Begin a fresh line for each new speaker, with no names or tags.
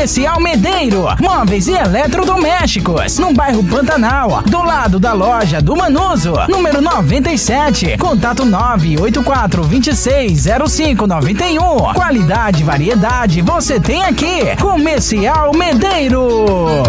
Comercial Medeiro, móveis e eletrodomésticos, no bairro Pantanal, do lado da loja do Manuso, número 97, contato 984260591. Qualidade e variedade você tem aqui. Comercial Medeiro.